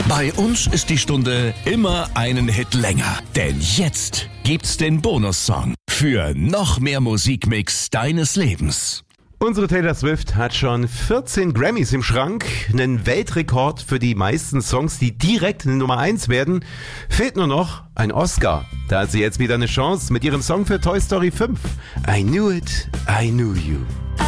Bei uns ist die Stunde immer einen Hit länger. Denn jetzt gibt's den Bonussong für noch mehr Musikmix deines Lebens. Unsere Taylor Swift hat schon 14 Grammys im Schrank, einen Weltrekord für die meisten Songs, die direkt eine Nummer 1 werden. Fehlt nur noch ein Oscar. Da hat sie jetzt wieder eine Chance mit ihrem Song für Toy Story 5. I knew it, I knew you.